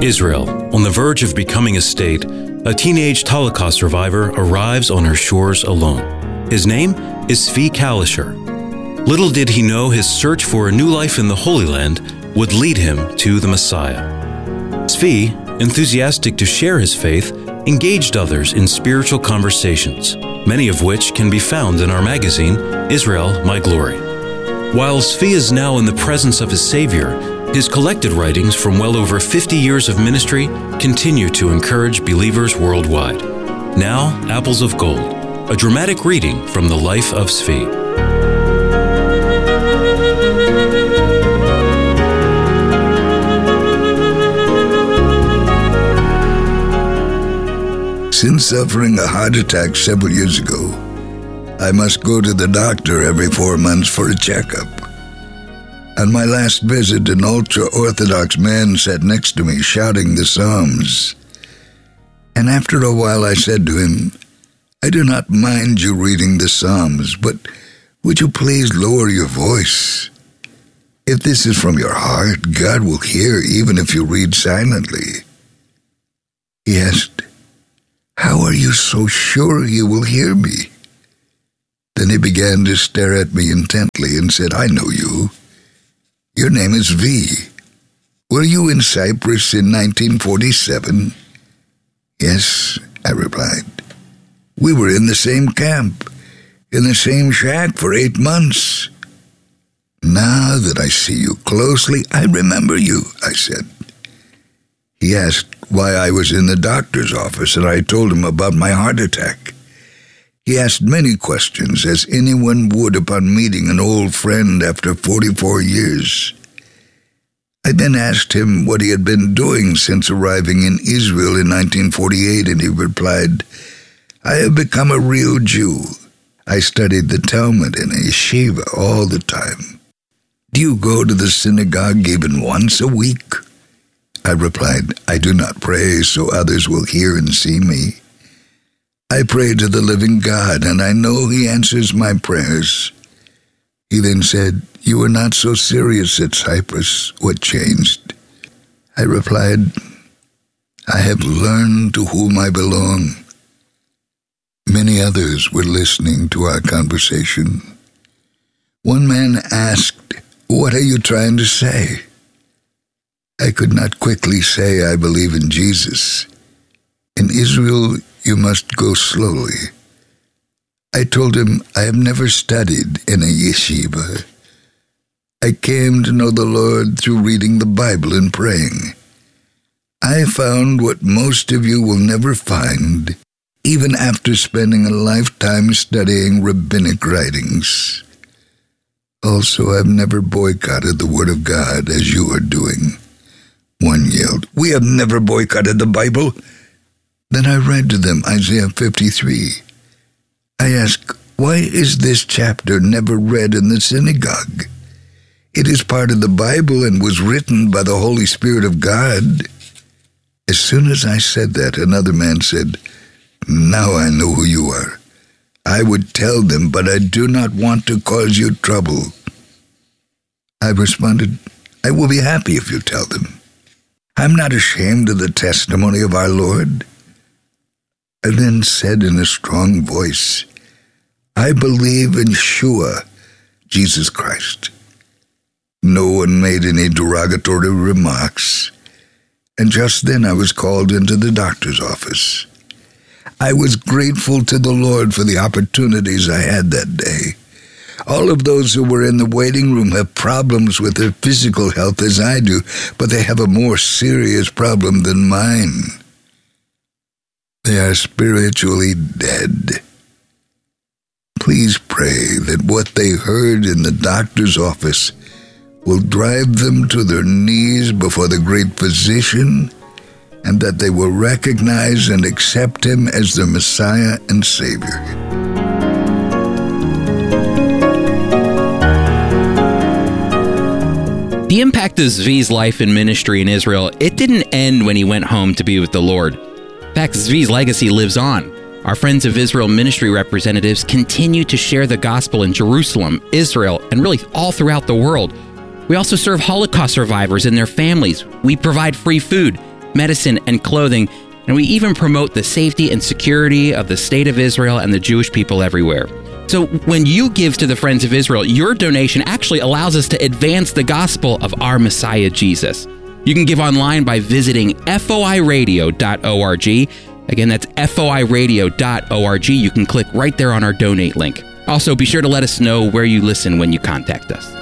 Israel, on the verge of becoming a state, a teenage Holocaust survivor arrives on her shores alone. His name is Zvi Kalisher. Little did he know his search for a new life in the Holy Land would lead him to the Messiah. Zvi, enthusiastic to share his faith, engaged others in spiritual conversations, many of which can be found in our magazine, Israel, My Glory. While Zvi is now in the presence of his Savior, his collected writings from well over 50 years of ministry continue to encourage believers worldwide. Now, Apples of Gold, a dramatic reading from the life of Zvi. Since suffering a heart attack several years ago, I must go to the doctor every 4 months for a checkup. On my last visit, an ultra-Orthodox man sat next to me shouting the Psalms. And after a while I said to him, "I do not mind you reading the Psalms, but would you please lower your voice? If this is from your heart, God will hear even if you read silently." He asked, "How are you so sure He will hear me?" Then he began to stare at me intently and said, "I know you. Your name is Zvi. Were you in Cyprus in 1947? "Yes," I replied. "We were in the same camp, in the same shack for 8 months." "Now that I see you closely, I remember you," I said. He asked why I was in the doctor's office, and I told him about my heart attack. He asked many questions, as anyone would upon meeting an old friend after 44 years. I then asked him what he had been doing since arriving in Israel in 1948, and he replied, "I have become a real Jew. I studied the Talmud in a yeshiva all the time." "Do you go to the synagogue even once a week?" I replied, "I do not pray so others will hear and see me. I pray to the living God, and I know He answers my prayers." He then said, "You were not so serious at Cyprus. What changed?" I replied, "I have learned to whom I belong." Many others were listening to our conversation. One man asked, "What are you trying to say?" I could not quickly say I believe in Jesus. In Israel, you must go slowly. I told him I have never studied in a yeshiva. I came to know the Lord through reading the Bible and praying. I found what most of you will never find, even after spending a lifetime studying rabbinic writings. Also, I've never boycotted the Word of God as you are doing. One yelled, "We have never boycotted the Bible." Then I read to them Isaiah 53. I asked, "Why is this chapter never read in the synagogue? It is part of the Bible and was written by the Holy Spirit of God." As soon as I said that, another man said, "Now I know who you are. I would tell them, but I do not want to cause you trouble." I responded, "I will be happy if you tell them. I'm not ashamed of the testimony of our Lord." I then said in a strong voice, "I believe in Yeshua, Jesus Christ." No one made any derogatory remarks, and just then I was called into the doctor's office. I was grateful to the Lord for the opportunities I had that day. All of those who were in the waiting room have problems with their physical health as I do, but they have a more serious problem than mine. They are spiritually dead. Please pray that what they heard in the doctor's office will drive them to their knees before the great physician, and that they will recognize and accept Him as their Messiah and Savior. The impact of Zvi's life and ministry in Israel, it didn't end when he went home to be with the Lord. In fact, Zvi's legacy lives on. Our Friends of Israel ministry representatives continue to share the gospel in Jerusalem, Israel, and really all throughout the world. We also serve Holocaust survivors and their families. We provide free food. medicine, and clothing. And we even promote the safety and security of the state of Israel and the Jewish people everywhere. So when you give to the Friends of Israel, your donation actually allows us to advance the gospel of our Messiah, Jesus. You can give online by visiting foiradio.org. Again, that's foiradio.org. You can click right there on our donate link. Also, be sure to let us know where you listen when you contact us.